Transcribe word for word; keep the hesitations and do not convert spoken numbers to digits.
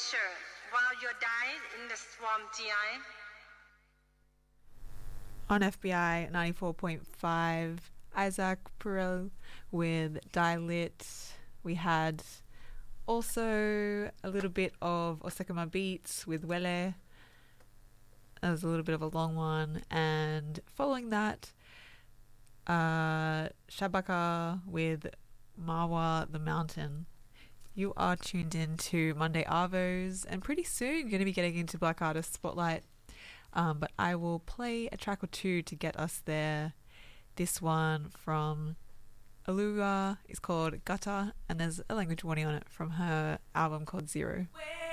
Fisher, while you died in the swamp, G I. On F B I ninety-four point five, Isaac Perel with Die Lit. We had also a little bit of Osekama Beats with Wele. That was a little bit of a long one. And following that, uh, Shabaka with Marwa the Mountain. You are tuned in to Monday Arvos, and pretty soon going to be getting into Black Artist Spotlight. Um, but I will play a track or two to get us there. This one from Aluga is called Gutta, and there's a language warning on it from her album called Zero. Where